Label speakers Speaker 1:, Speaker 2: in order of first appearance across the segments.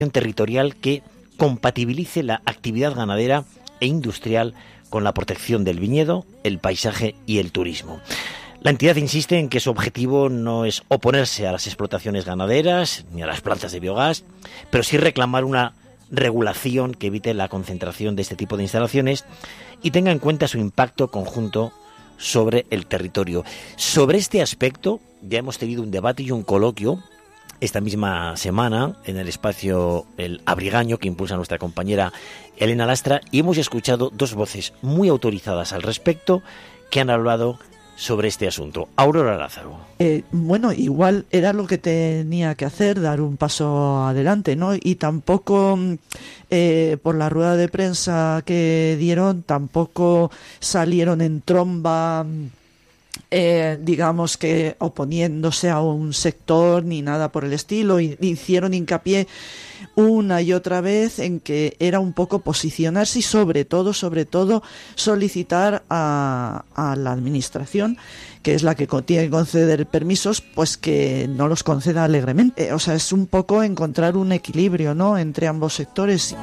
Speaker 1: territorial que compatibilice la actividad ganadera e industrial con la protección del viñedo, el paisaje y el turismo. La entidad insiste en que su objetivo no es oponerse a las explotaciones ganaderas ni a las plantas de biogás, pero sí reclamar una regulación que evite la concentración de este tipo de instalaciones y tenga en cuenta su impacto conjunto sobre el territorio. Sobre este aspecto ya hemos tenido un debate y un coloquio esta misma semana en el espacio El Abrigaño que impulsa nuestra compañera Elena Lastra, y hemos escuchado dos voces muy autorizadas al respecto que han hablado sobre este asunto. Aurora Lázaro.
Speaker 2: Bueno, igual era lo que tenía que hacer, dar un paso adelante, ¿no? Y tampoco, por la rueda de prensa que dieron, tampoco salieron en tromba, digamos que oponiéndose a un sector ni nada por el estilo. Hicieron hincapié una y otra vez en que era un poco posicionarse y sobre todo solicitar a la administración, que es la que tiene que conceder permisos, pues que no los conceda alegremente. O sea, es un poco encontrar un equilibrio, ¿no?, entre ambos sectores.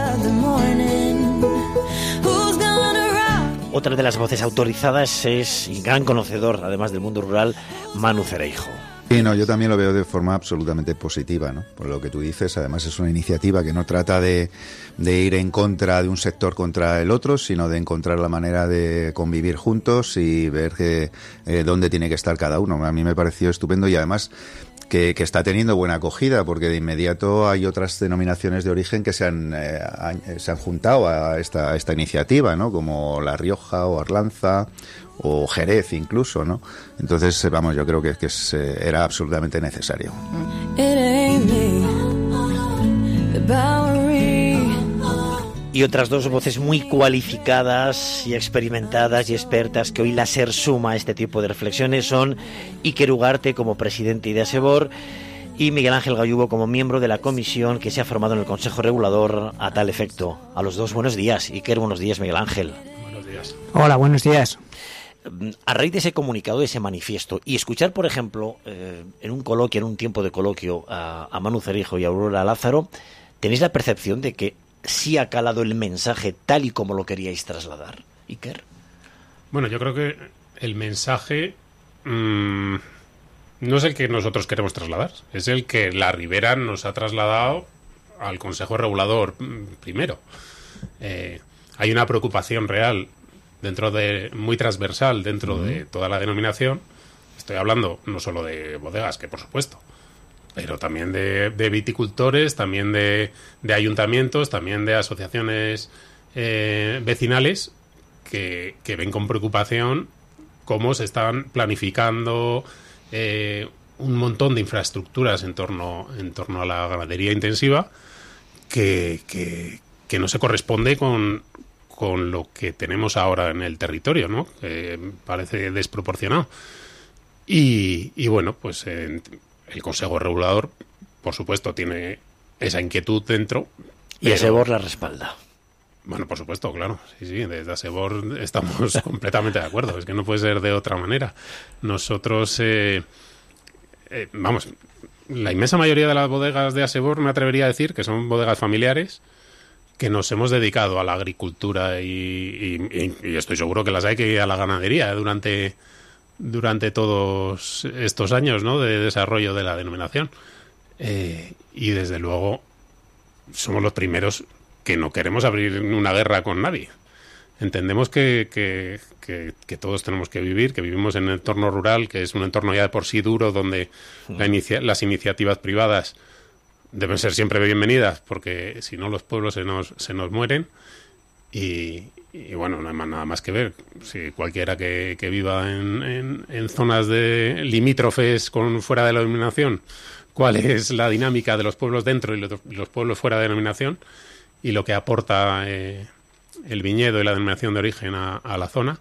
Speaker 1: Otra de las voces autorizadas es, y gran conocedor además del mundo rural, Manu Cereijo.
Speaker 3: Sí, no, yo también lo veo de forma absolutamente positiva, ¿no? Por lo que tú dices, además es una iniciativa que no trata de ir en contra de un sector contra el otro, sino de encontrar la manera de convivir juntos y ver dónde tiene que estar cada uno. A mí me pareció estupendo y además que está teniendo buena acogida, porque de inmediato hay otras denominaciones de origen que se han juntado a esta iniciativa, ¿no? Como La Rioja o Arlanza o Jerez incluso, ¿no? Entonces, vamos, yo creo que era absolutamente necesario.
Speaker 1: Y otras dos voces muy cualificadas y experimentadas y expertas que hoy la SER suma a este tipo de reflexiones son Iker Ugarte como presidente de ASEBOR y Miguel Ángel Gallubo como miembro de la comisión que se ha formado en el Consejo Regulador a tal efecto. A los dos, buenos días. Iker, buenos días. Miguel Ángel.
Speaker 4: Buenos días.
Speaker 5: Hola, buenos días.
Speaker 1: A raíz de ese comunicado, de ese manifiesto, y escuchar, por ejemplo, en un tiempo de coloquio, a Manu Cereijo y a Aurora Lázaro, ¿tenéis la percepción de que sí ha calado el mensaje tal y como lo queríais trasladar, Iker?
Speaker 4: Bueno, yo creo que el mensaje no es el que nosotros queremos trasladar, es el que la Ribera nos ha trasladado al Consejo Regulador primero. Hay una preocupación real muy transversal dentro de toda la denominación. Estoy hablando no solo de bodegas, que por supuesto, pero también de viticultores, también de ayuntamientos, también de asociaciones vecinales que ven con preocupación cómo se están planificando un montón de infraestructuras en torno a la ganadería intensiva que no se corresponde con lo que tenemos ahora en el territorio, ¿no? Parece desproporcionado. Y bueno, pues el Consejo Regulador, por supuesto, tiene esa inquietud dentro.
Speaker 1: Y ASEBOR la respalda.
Speaker 4: Bueno, por supuesto, claro. Sí, desde ASEBOR estamos completamente de acuerdo. Es que no puede ser de otra manera. Nosotros, vamos, la inmensa mayoría de las bodegas de ASEBOR, me atrevería a decir que son bodegas familiares que nos hemos dedicado a la agricultura y estoy seguro que las hay, que a la ganadería durante todos estos años, ¿no?, de desarrollo de la denominación. Y desde luego somos los primeros que no queremos abrir una guerra con nadie. Entendemos que todos tenemos que vivir, que vivimos en un entorno rural, que es un entorno ya de por sí duro, donde las iniciativas privadas deben ser siempre bienvenidas, porque si no los pueblos se nos mueren. Y bueno, no hay nada más que ver. Si cualquiera que viva en zonas de limítrofes fuera de la denominación, cuál es la dinámica de los pueblos dentro y los pueblos fuera de denominación, y lo que aporta el viñedo y la denominación de origen a la zona.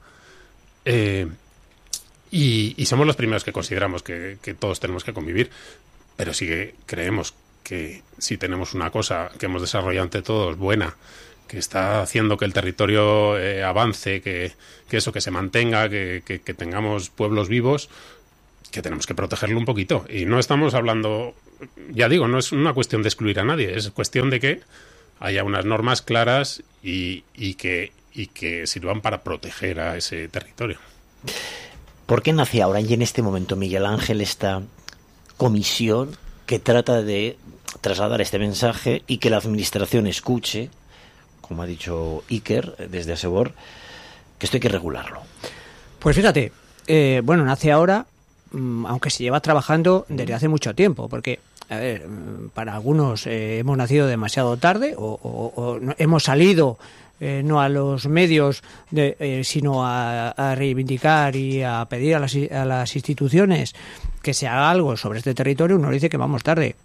Speaker 4: Y somos los primeros que consideramos que todos tenemos que convivir, pero sí que creemos que si tenemos una cosa que hemos desarrollado entre todos buena, que está haciendo que el territorio avance, que se mantenga, que tengamos pueblos vivos, que tenemos que protegerlo un poquito. Y no estamos hablando ya digo, no es una cuestión de excluir a nadie, es cuestión de que haya unas normas claras y que sirvan para proteger a ese territorio.
Speaker 1: ¿Por qué nace ahora y en este momento, Miguel Ángel, esta comisión que trata de trasladar este mensaje y que la administración escuche, como ha dicho Iker desde ASEBOR, que esto hay que regularlo?
Speaker 5: Pues fíjate, nace ahora, aunque se lleva trabajando desde hace mucho tiempo, porque, a ver, para algunos hemos nacido demasiado tarde o hemos salido no a los medios, sino a reivindicar y a pedir a las instituciones que se haga algo sobre este territorio. Uno dice que vamos tarde.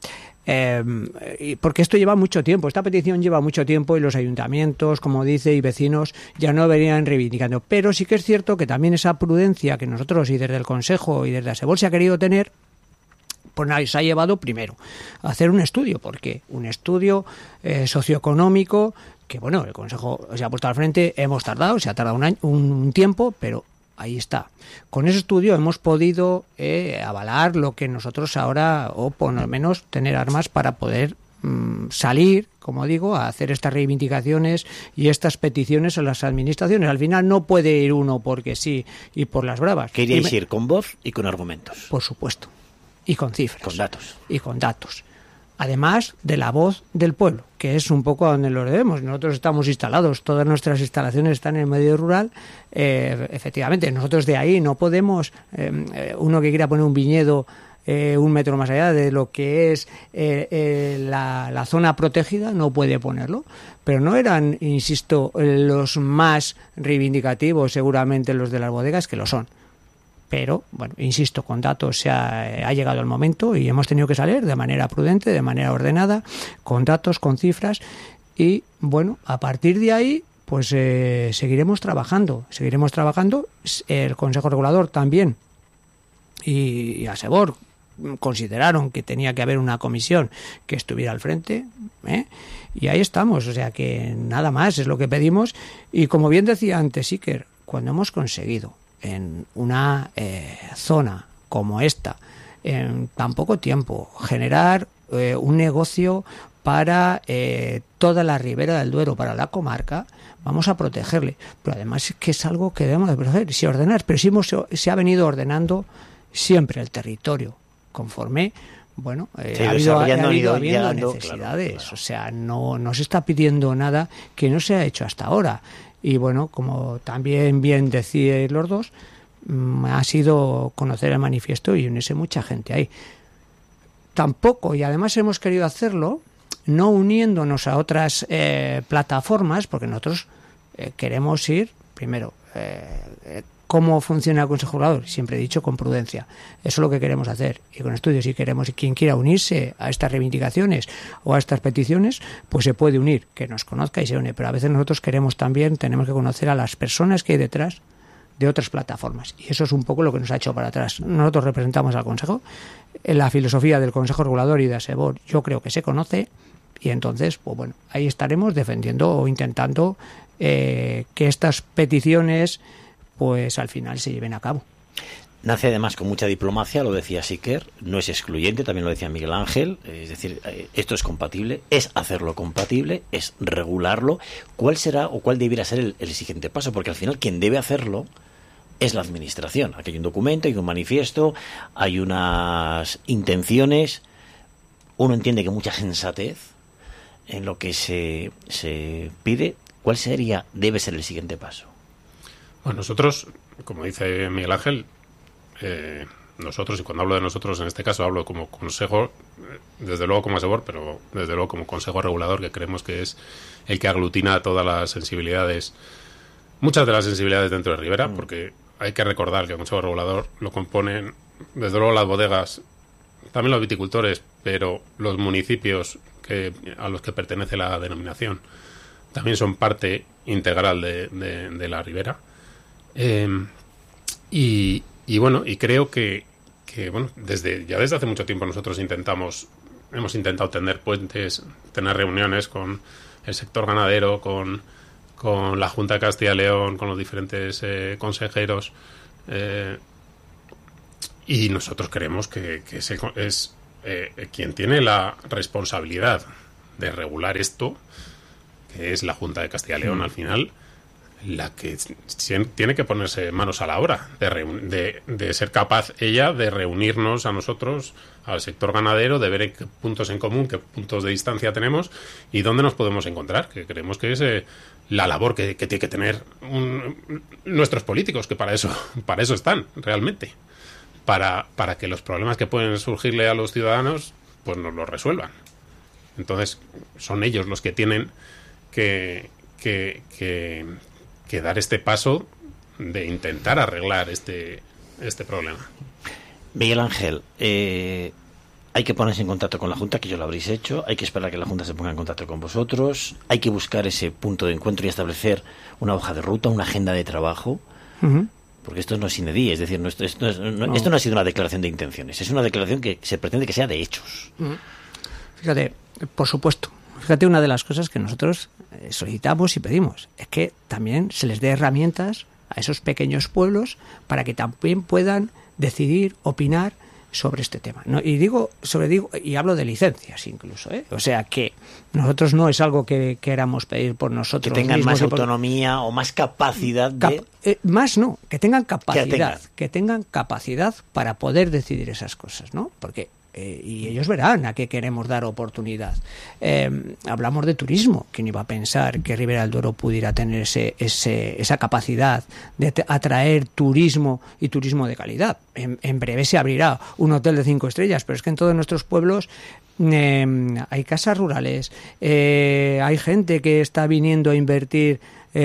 Speaker 5: Porque esto lleva mucho tiempo, esta petición lleva mucho tiempo y los ayuntamientos, como dice, y vecinos ya no venían reivindicando. Pero sí que es cierto que también esa prudencia que nosotros y desde el Consejo y desde ASEBOR se ha querido tener, pues nos ha llevado primero a hacer un estudio, porque un estudio socioeconómico que, bueno, el Consejo se ha puesto al frente, hemos tardado, se ha tardado un tiempo, pero ahí está. Con ese estudio hemos podido avalar lo que nosotros ahora, o por lo menos tener armas para poder salir, como digo, a hacer estas reivindicaciones y estas peticiones a las administraciones. Al final no puede ir uno porque sí y por las bravas.
Speaker 1: Queríais ir con voz y con argumentos.
Speaker 5: Por supuesto. Y con cifras.
Speaker 1: Con datos.
Speaker 5: Y con datos. Además de la voz del pueblo, que es un poco a donde lo debemos. Nosotros estamos instalados, todas nuestras instalaciones están en el medio rural. Efectivamente, nosotros de ahí no podemos, uno que quiera poner un viñedo 1 metro más allá de lo que es la zona protegida, no puede ponerlo. Pero no eran, insisto, los más reivindicativos, seguramente los de las bodegas, que lo son. Pero, bueno, insisto, con datos ha llegado el momento y hemos tenido que salir de manera prudente, de manera ordenada, con datos, con cifras y, bueno, a partir de ahí, pues seguiremos trabajando. El Consejo Regulador también y ASEBOR consideraron que tenía que haber una comisión que estuviera al frente, y ahí estamos, o sea que nada más es lo que pedimos. Y como bien decía antes Iker, cuando hemos conseguido en una zona como esta, en tan poco tiempo, generar un negocio para toda la Ribera del Duero, para la comarca, vamos a protegerle. Pero además es que es algo que debemos de proteger, si ordenar, pero se ha venido ordenando siempre el territorio, conforme, bueno, ha habido habiendo necesidades, claro. O sea, no se está pidiendo nada que no se ha hecho hasta ahora. Y bueno, como también bien decíais los dos, ha sido conocer el manifiesto y unirse mucha gente ahí. Tampoco, y además hemos querido hacerlo, no uniéndonos a otras plataformas, porque nosotros queremos ir, primero, ¿cómo funciona el Consejo Regulador? Siempre he dicho, con prudencia. Eso es lo que queremos hacer. Y con estudios, si queremos, y quien quiera unirse a estas reivindicaciones o a estas peticiones, pues se puede unir, que nos conozca y se une. Pero a veces nosotros tenemos que conocer a las personas que hay detrás de otras plataformas. Y eso es un poco lo que nos ha hecho para atrás. Nosotros representamos al Consejo. La filosofía del Consejo Regulador y de ASEBOR yo creo que se conoce. Y entonces, pues bueno, ahí estaremos defendiendo o intentando que estas peticiones pues al final se lleven a cabo.
Speaker 1: Nace además con mucha diplomacia, lo decía Iker, no es excluyente, también lo decía Miguel Ángel, es decir, esto es compatible, es hacerlo compatible, es regularlo. ¿Cuál será o cuál debiera ser el siguiente paso? Porque al final quien debe hacerlo es la administración. Aquí hay un documento, hay un manifiesto, hay unas intenciones, uno entiende que mucha sensatez en lo que se pide. ¿Cuál debe ser el siguiente paso?
Speaker 4: Bueno, nosotros, como dice Miguel Ángel, nosotros, y cuando hablo de nosotros en este caso hablo como consejo, desde luego como ASEBOR, pero desde luego como consejo regulador, que creemos que es el que aglutina todas las sensibilidades, muchas de las sensibilidades dentro de Ribera, porque hay que recordar que el consejo regulador lo componen desde luego las bodegas, también los viticultores, pero los municipios a los que pertenece la denominación también son parte integral de la Ribera. Y bueno, y creo que bueno, desde hace mucho tiempo nosotros hemos intentado tender puentes, tener reuniones con el sector ganadero, con la Junta de Castilla y León, con los diferentes consejeros, y nosotros creemos que es quien tiene la responsabilidad de regular esto, que es la Junta de Castilla y León al final, la que tiene que ponerse manos a la obra de ser capaz ella de reunirnos a nosotros, al sector ganadero, de ver qué puntos en común, qué puntos de distancia tenemos y dónde nos podemos encontrar, que creemos que es la labor que tiene que tener nuestros políticos, que para eso están realmente, para que los problemas que pueden surgirle a los ciudadanos pues nos los resuelvan. Entonces son ellos los que tienen que dar este paso de intentar arreglar este problema.
Speaker 1: Miguel Ángel, hay que ponerse en contacto con la Junta, que ya lo habréis hecho, hay que esperar a que la Junta se ponga en contacto con vosotros, hay que buscar ese punto de encuentro y establecer una hoja de ruta, una agenda de trabajo, porque esto no es sine die, es decir, esto no ha sido una declaración de intenciones, es una declaración que se pretende que sea de hechos.
Speaker 5: Fíjate, por supuesto. Fíjate, una de las cosas que nosotros solicitamos y pedimos es que también se les dé herramientas a esos pequeños pueblos para que también puedan decidir, opinar sobre este tema. ¿No? Y hablo de licencias incluso, ¿eh? O sea que nosotros no es algo que queramos pedir por nosotros
Speaker 1: que tengan
Speaker 5: mismos
Speaker 1: más autonomía o más capacidad
Speaker 5: que tengan capacidad, que tengan capacidad para poder decidir esas cosas, ¿no? Porque y ellos verán a qué queremos dar oportunidad. Hablamos de turismo. ¿Quién iba a pensar que Ribera del Duero pudiera tener esa capacidad de atraer turismo y turismo de calidad? En breve se abrirá un hotel de 5 estrellas, pero es que en todos nuestros pueblos hay casas rurales, hay gente que está viniendo a invertir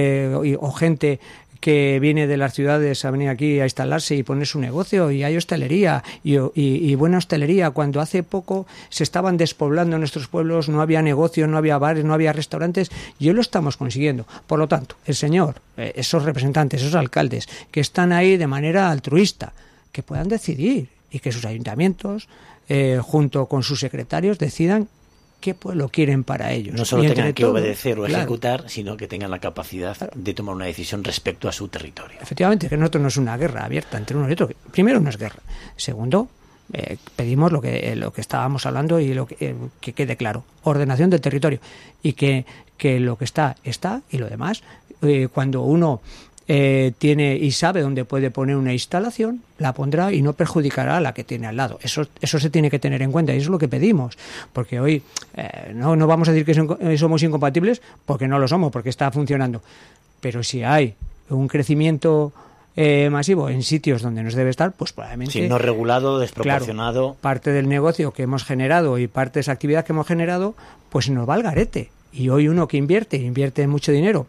Speaker 5: o gente que viene de las ciudades a venir aquí a instalarse y poner su negocio, y hay hostelería y buena hostelería. Cuando hace poco se estaban despoblando nuestros pueblos, no había negocio, no había bares, no había restaurantes, y hoy lo estamos consiguiendo. Por lo tanto, el señor, esos representantes, esos alcaldes que están ahí de manera altruista, que puedan decidir y que sus ayuntamientos, junto con sus secretarios, decidan qué pueblo quieren para ellos.
Speaker 1: No solo tengan que obedecer o ejecutar, sino que tengan la capacidad de tomar una decisión respecto a su territorio.
Speaker 5: Efectivamente, que nosotros no es una guerra abierta entre uno y otro. Primero, no es guerra. Segundo, pedimos lo que estábamos hablando y que quede claro. Ordenación del territorio. Y que lo que está, y lo demás, cuando uno tiene y sabe dónde puede poner una instalación, la pondrá y no perjudicará a la que tiene al lado. Eso se tiene que tener en cuenta y eso es lo que pedimos, porque hoy no vamos a decir que somos incompatibles, porque no lo somos, porque está funcionando, pero si hay un crecimiento masivo en sitios donde no se debe estar, pues probablemente...
Speaker 1: Sí, no regulado, desproporcionado...
Speaker 5: Claro, parte del negocio que hemos generado y parte de esa actividad que hemos generado, pues nos va al garete. Y hoy uno que invierte mucho dinero,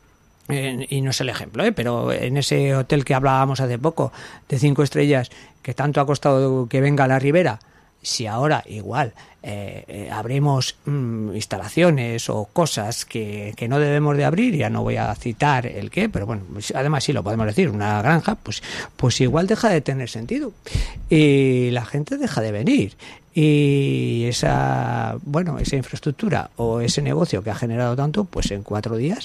Speaker 5: y no es el ejemplo, pero en ese hotel que hablábamos hace poco, de 5 estrellas, que tanto ha costado que venga a la Ribera, si ahora igual abrimos instalaciones o cosas que no debemos de abrir, ya no voy a citar el qué, pero bueno, además sí lo podemos decir, una granja, pues igual deja de tener sentido y la gente deja de venir. Y esa infraestructura o ese negocio que ha generado tanto, pues en 4 días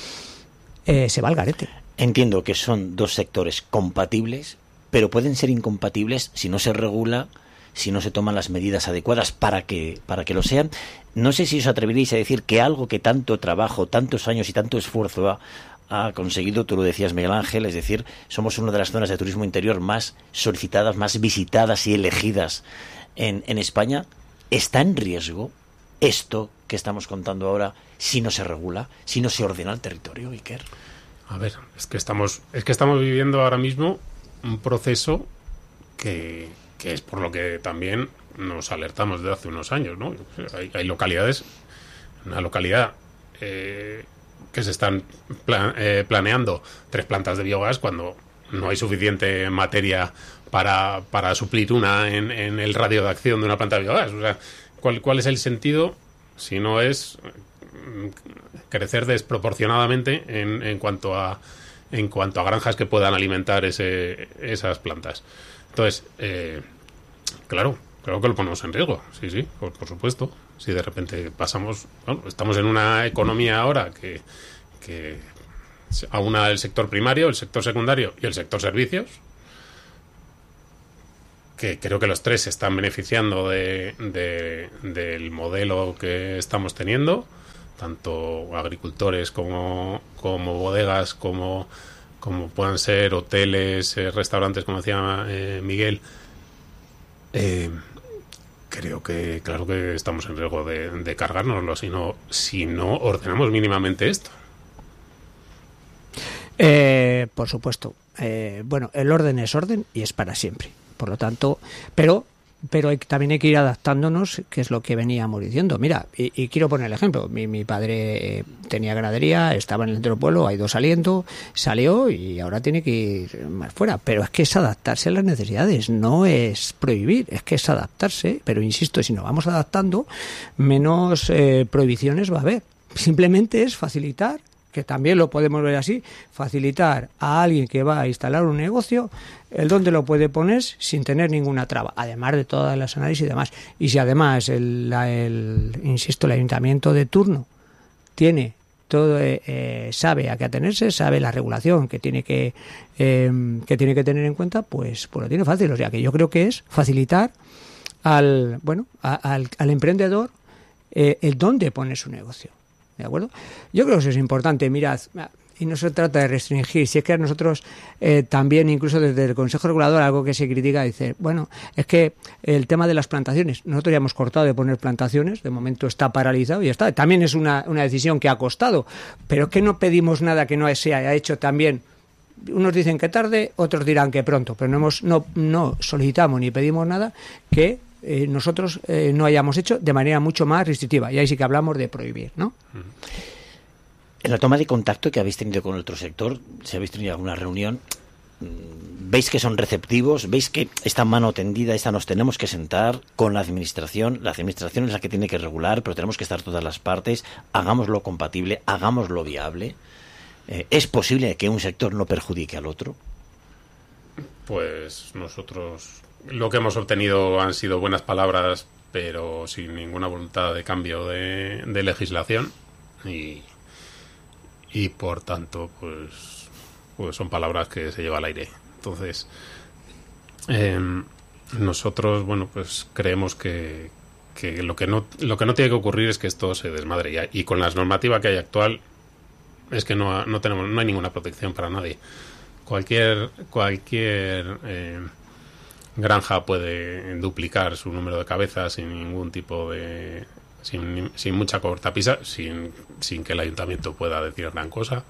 Speaker 5: se va al garete.
Speaker 1: Entiendo que son dos sectores compatibles, pero pueden ser incompatibles si no se regula, si no se toman las medidas adecuadas para que lo sean. No sé si os atreveréis a decir que algo que tanto trabajo, tantos años y tanto esfuerzo ha conseguido, tú lo decías, Miguel Ángel, es decir, somos una de las zonas de turismo interior más solicitadas, más visitadas y elegidas en España. ¿Está en riesgo esto que estamos contando ahora si no se regula, si no se ordena el territorio, Iker?
Speaker 4: A ver, es que estamos viviendo ahora mismo un proceso que es por lo que también nos alertamos de hace unos años, ¿no? Hay localidades, una localidad que se están planeando 3 plantas de biogás cuando no hay suficiente materia para suplir una en el radio de acción de una planta de biogás. O sea, ¿cuál es el sentido si no es crecer desproporcionadamente en cuanto a granjas que puedan alimentar esas plantas? Entonces, claro que lo ponemos en riesgo, sí, por supuesto. Si de repente estamos en una economía ahora que aúna el sector primario, el sector secundario y el sector servicios, que creo que los tres se están beneficiando del modelo que estamos teniendo, tanto agricultores como bodegas, como puedan ser hoteles, restaurantes, como decía Miguel. Creo que, claro que estamos en riesgo de cargárnoslo si no ordenamos mínimamente esto.
Speaker 5: Por supuesto. Bueno, el orden es orden y es para siempre. Por lo tanto, pero también hay que ir adaptándonos, que es lo que veníamos diciendo. Mira, y quiero poner el ejemplo. Mi padre tenía ganadería, estaba en el centro del pueblo, ha ido saliendo, salió y ahora tiene que ir más fuera. Pero es que es adaptarse a las necesidades, no es prohibir, es que es adaptarse. Pero insisto, si nos vamos adaptando, menos prohibiciones va a haber. Simplemente es facilitar, que también lo podemos ver así, facilitar a alguien que va a instalar un negocio el dónde lo puede poner sin tener ninguna traba, además de todas las análisis y demás. Y si además insisto, el ayuntamiento de turno tiene todo, sabe a qué atenerse, sabe la regulación que tiene que tener en cuenta, pues lo tiene fácil. O sea que yo creo que es facilitar al emprendedor el dónde pone su negocio. ¿De acuerdo? Yo creo que eso es importante. Mirad, y no se trata de restringir. Si es que a nosotros también, incluso desde el Consejo Regulador, algo que se critica, dice, bueno, es que el tema de las plantaciones, nosotros ya hemos cortado de poner plantaciones, de momento está paralizado y ya está. También es una decisión que ha costado, pero es que no pedimos nada que no se haya hecho también. Unos dicen que tarde, otros dirán que pronto, pero no solicitamos ni pedimos nada que nosotros no hayamos hecho de manera mucho más restrictiva. Y ahí sí que hablamos de prohibir, ¿no?
Speaker 1: En la toma de contacto que habéis tenido con otro sector, si habéis tenido alguna reunión, ¿veis que son receptivos? ¿Veis que esta mano tendida, nos tenemos que sentar con la administración? La administración es la que tiene que regular, pero tenemos que estar todas las partes, hagámoslo compatible, hagámoslo viable. ¿Es posible que un sector no perjudique al otro?
Speaker 4: Pues nosotros lo que hemos obtenido han sido buenas palabras, pero sin ninguna voluntad de cambio de legislación y por tanto pues son palabras que se lleva al aire. Entonces nosotros pues creemos que lo que no tiene que ocurrir es que esto se desmadre y con la normativa que hay actual es que no hay ninguna protección para nadie. Cualquier granja puede duplicar su número de cabezas sin ningún tipo de sin mucha cortapisa, sin que el ayuntamiento pueda decir gran cosa.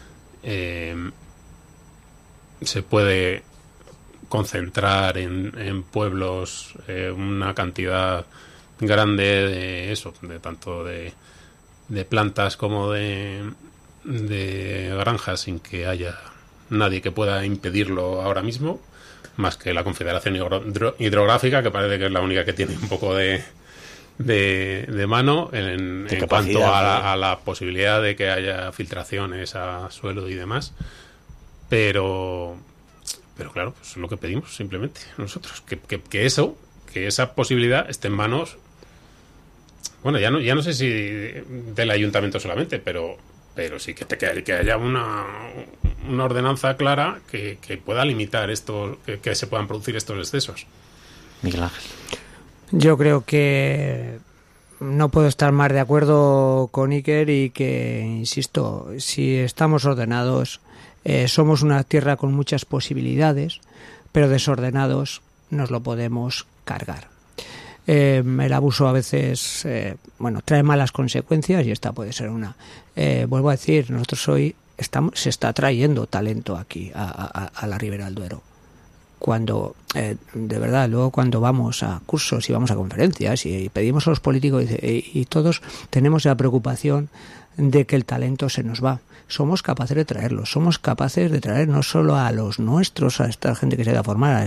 Speaker 4: Se puede concentrar en pueblos una cantidad grande de tanto de plantas como de granjas sin que haya nadie que pueda impedirlo ahora mismo, más que la Confederación Hidrográfica, que parece que es la única que tiene un poco de mano en cuanto a la posibilidad de que haya filtraciones a suelo y demás. Pero claro, pues es lo que pedimos simplemente nosotros, que esa posibilidad esté en manos, bueno, ya no sé si del ayuntamiento solamente, pero sí que haya una ordenanza clara que pueda limitar esto, que se puedan producir estos excesos.
Speaker 1: Miguel Ángel.
Speaker 5: Yo creo que no puedo estar más de acuerdo con Iker y que, insisto, si estamos ordenados, somos una tierra con muchas posibilidades, pero desordenados nos lo podemos cargar. El abuso a veces trae malas consecuencias y esta puede ser una. Vuelvo a decir, nosotros hoy se está trayendo talento aquí a la Ribera del Duero. Cuando, de verdad, luego cuando vamos a cursos y vamos a conferencias y pedimos a los políticos y todos tenemos la preocupación de que el talento se nos va. Somos capaces de traerlo, somos capaces de traer no solo a los nuestros, a esta gente que se va a formar,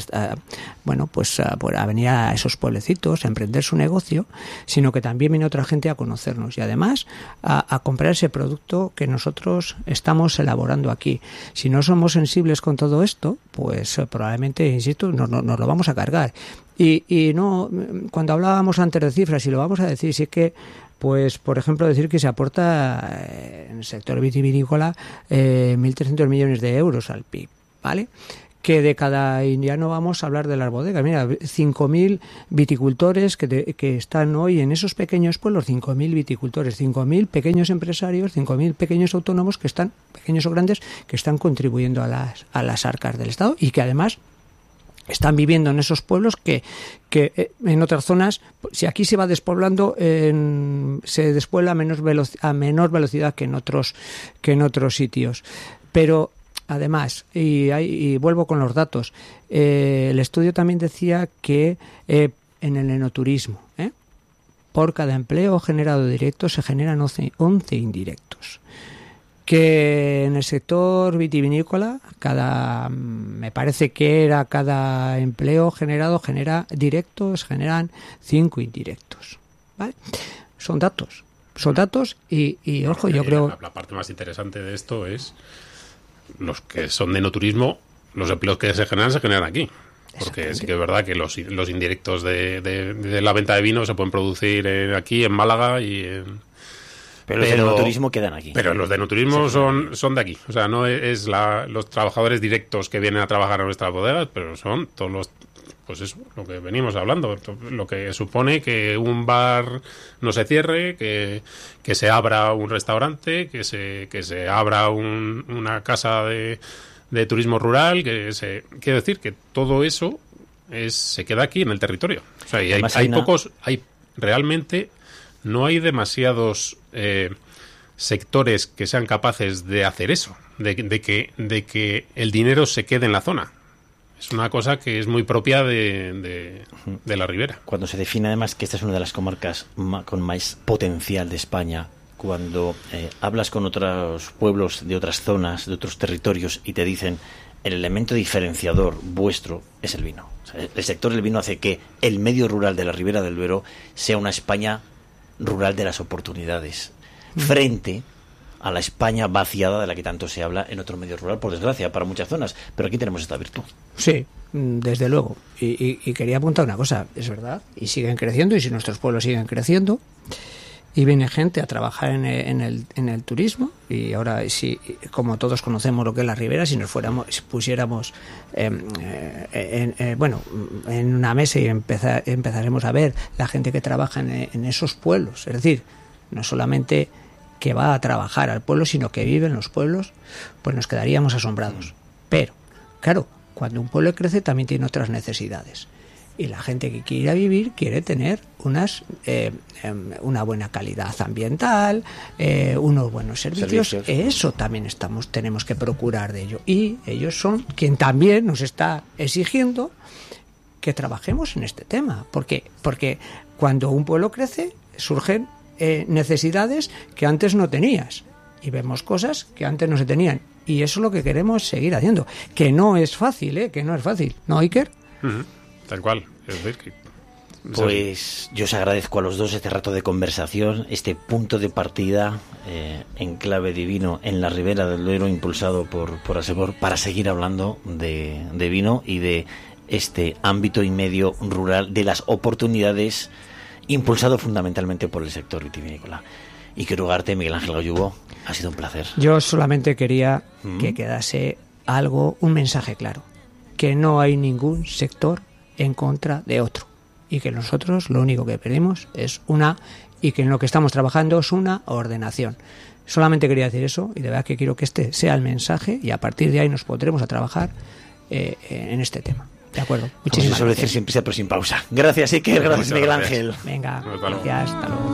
Speaker 5: a venir a esos pueblecitos, a emprender su negocio, sino que también viene otra gente a conocernos y además a comprar ese producto que nosotros estamos elaborando aquí. Si no somos sensibles con todo esto, pues probablemente, insisto, nos lo vamos a cargar. Y no, cuando hablábamos antes de cifras, y lo vamos a decir, si es que, pues, por ejemplo, decir que se aporta en el sector vitivinícola 1.300 millones de euros al PIB, ¿vale? que de cada indiano vamos a hablar de las bodegas. Mira, 5.000 viticultores que están hoy en esos pequeños pueblos, 5.000 viticultores, 5.000 pequeños empresarios, 5.000 pequeños autónomos que están, pequeños o grandes, que están contribuyendo a las arcas del Estado y que además están viviendo en esos pueblos que en otras zonas, si aquí se va despoblando, se despuebla a menor velocidad que en otros sitios. Pero además, y vuelvo con los datos, el estudio también decía que en el enoturismo, por cada empleo generado directo se generan 11 indirectos. Que en el sector vitivinícola, me parece que cada empleo generado genera 5 indirectos. ¿Vale? Son datos y ojo, yo creo...
Speaker 4: La parte más interesante de esto es los que son de enoturismo, los empleos que se generan aquí. Porque sí que es verdad que los indirectos de la venta de vino se pueden producir aquí, en Málaga y en...
Speaker 1: Pero los de enoturismo quedan aquí.
Speaker 4: Pero los de enoturismo son de aquí. O sea, no es los trabajadores directos que vienen a trabajar a nuestras bodegas, pero son todos los... Pues eso, lo que venimos hablando. Lo que supone que un bar no se cierre, que se abra un restaurante, que se abra una casa de turismo rural, quiero decir que todo eso se queda aquí en el territorio. O sea, y realmente no hay demasiados sectores que sean capaces de hacer eso, de que el dinero se quede en la zona. Es una cosa que es muy propia de la Ribera.
Speaker 1: Cuando se define además que esta es una de las comarcas con más potencial de España, cuando hablas con otros pueblos de otras zonas, de otros territorios, y te dicen el elemento diferenciador vuestro es el vino. O sea, el sector del vino hace que el medio rural de la Ribera del Duero sea una España rural de las oportunidades, frente a la España vaciada de la que tanto se habla en otro medio rural, por desgracia, para muchas zonas. Pero aquí tenemos esta virtud.
Speaker 5: Sí, desde luego. Y quería apuntar una cosa, es verdad, y siguen creciendo, y si nuestros pueblos siguen creciendo, y viene gente a trabajar en el turismo, y ahora, si, como todos conocemos lo que es la Ribera, si pusiéramos en una mesa y empezaremos a ver la gente que trabaja en esos pueblos, es decir, no solamente que va a trabajar al pueblo, sino que vive en los pueblos, pues nos quedaríamos asombrados. Pero, claro, cuando un pueblo crece también tiene otras necesidades. Y la gente que quiere ir a vivir quiere tener una buena calidad ambiental, unos buenos servicios. Eso también tenemos que procurar de ello. Y ellos son quien también nos está exigiendo que trabajemos en este tema. Porque cuando un pueblo crece, surgen necesidades que antes no tenías. Y vemos cosas que antes no se tenían. Y eso es lo que queremos seguir haciendo. Que no es fácil, que no es fácil. ¿No, Iker?
Speaker 4: Uh-huh. Tal cual. Es decir, que...
Speaker 1: Pues yo os agradezco a los dos este rato de conversación, este punto de partida en clave de vino en la Ribera del Duero, impulsado por Asebor, para seguir hablando de vino y de este ámbito y medio rural, de las oportunidades, impulsado fundamentalmente por el sector vitivinícola. Y quiero rogarte, Miguel Ángel Gallubo, ha sido un placer.
Speaker 5: Yo solamente quería que quedase un mensaje claro, que no hay ningún sector en contra de otro, y que nosotros lo único que pedimos es y que en lo que estamos trabajando es una ordenación. Solamente quería decir eso, y de verdad que quiero que este sea el mensaje, y a partir de ahí nos pondremos a trabajar en este tema. ¿De acuerdo? Muchísimas gracias.
Speaker 1: Decir siempre pero sin pausa. Gracias, Iker. Gracias, Miguel Ángel.
Speaker 5: Venga, gracias. Hasta luego.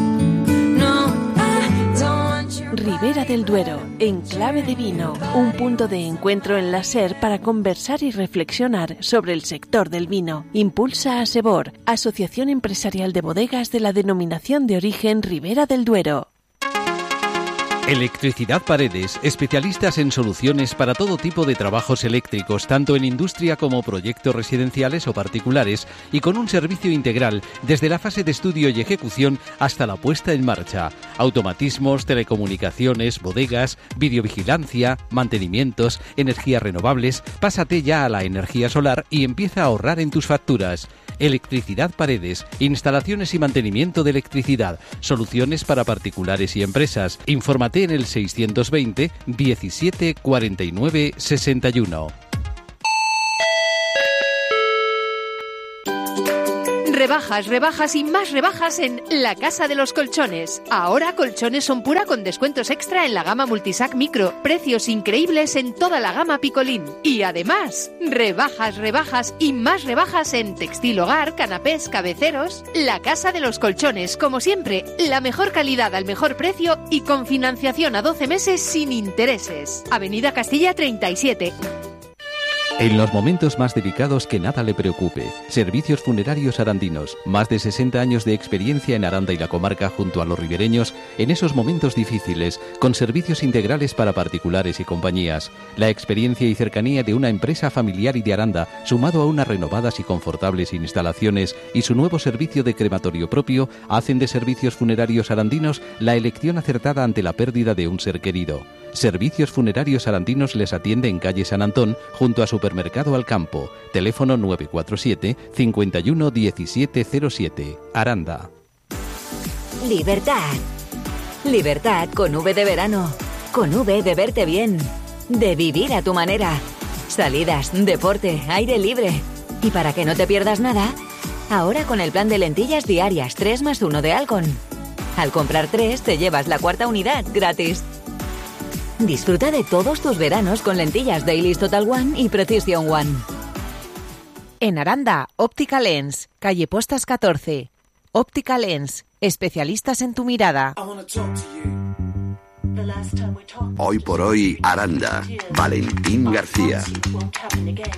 Speaker 6: Ribera del Duero, en clave de vino, un punto de encuentro en la SER para conversar y reflexionar sobre el sector del vino. Impulsa Asebor, Asociación Empresarial de Bodegas de la Denominación de Origen Ribera del Duero.
Speaker 7: Electricidad Paredes, especialistas en soluciones para todo tipo de trabajos eléctricos, tanto en industria como proyectos residenciales o particulares, y con un servicio integral desde la fase de estudio y ejecución hasta la puesta en marcha. Automatismos, telecomunicaciones, bodegas, videovigilancia, mantenimientos, energías renovables. Pásate ya a la energía solar y empieza a ahorrar en tus facturas. Electricidad Paredes, instalaciones y mantenimiento de electricidad, soluciones para particulares y empresas. Infórmate en el 620 17 49 61.
Speaker 8: Rebajas, rebajas y más rebajas en La Casa de los Colchones. Ahora colchones son pura con descuentos extra en la gama Multisac Micro. Precios increíbles en toda la gama Picolín. Y además, rebajas, rebajas y más rebajas en textil hogar, canapés, cabeceros. La Casa de los Colchones, como siempre, la mejor calidad al mejor precio y con financiación a 12 meses sin intereses. Avenida Castilla 37.
Speaker 7: En los momentos más delicados que nada le preocupe. Servicios Funerarios Arandinos. Más de 60 años de experiencia en Aranda y la comarca junto a los ribereños en esos momentos difíciles, con servicios integrales para particulares y compañías. La experiencia y cercanía de una empresa familiar y de Aranda, sumado a unas renovadas y confortables instalaciones y su nuevo servicio de crematorio propio, hacen de Servicios Funerarios Arandinos la elección acertada ante la pérdida de un ser querido. Servicios Funerarios Arandinos les atiende en calle San Antón, junto a Supermercado Alcampo. Teléfono 947 51 1707. Aranda.
Speaker 9: Libertad. Libertad con V de verano. Con V de verte bien. De vivir a tu manera. Salidas, deporte, aire libre. Y para que no te pierdas nada, ahora con el plan de lentillas diarias 3+1 de Alcon. Al comprar 3 te llevas la cuarta unidad gratis. Disfruta de todos tus veranos con lentillas Dailies Total One y Precision One.
Speaker 6: En Aranda, Óptica Lens, calle Postas 14. Óptica Lens, especialistas en tu mirada.
Speaker 10: Hoy por hoy, Aranda. Valentín García.